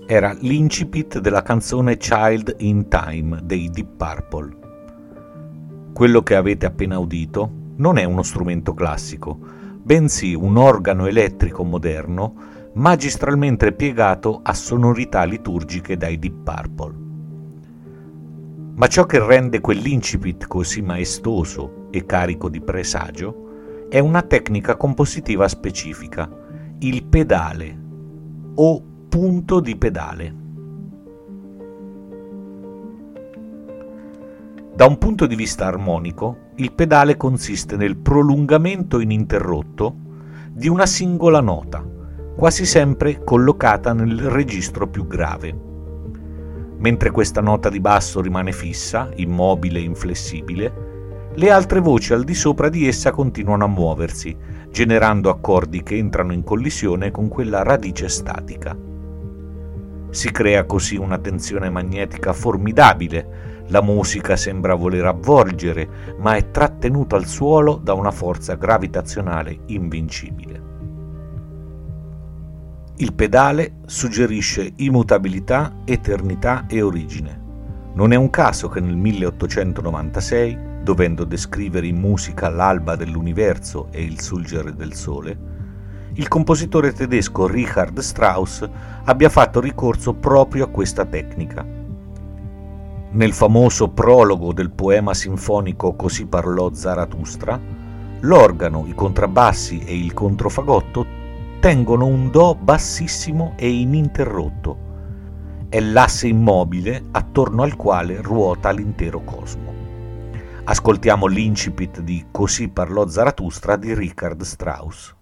era l'incipit della canzone Child in Time dei Deep Purple. Quello che avete appena udito non è uno strumento classico, bensì un organo elettrico moderno magistralmente piegato a sonorità liturgiche dai Deep Purple. Ma ciò che rende quell'incipit così maestoso e carico di presagio è una tecnica compositiva specifica, il pedale o punto di pedale. Da un punto di vista armonico, il pedale consiste nel prolungamento ininterrotto di una singola nota, quasi sempre collocata nel registro più grave. Mentre questa nota di basso rimane fissa, immobile e inflessibile, le altre voci al di sopra di essa continuano a muoversi, generando accordi che entrano in collisione con quella radice statica. Si crea così una tensione magnetica formidabile, la musica sembra voler avvolgere, ma è trattenuta al suolo da una forza gravitazionale invincibile. Il pedale suggerisce immutabilità, eternità e origine. Non è un caso che nel 1896, dovendo descrivere in musica l'alba dell'universo e il sorgere del sole, il compositore tedesco Richard Strauss abbia fatto ricorso proprio a questa tecnica. Nel famoso prologo del poema sinfonico Così parlò Zarathustra, l'organo, i contrabbassi e il controfagotto tengono un do bassissimo e ininterrotto. È l'asse immobile attorno al quale ruota l'intero cosmo. Ascoltiamo l'incipit di Così parlò Zarathustra di Richard Strauss.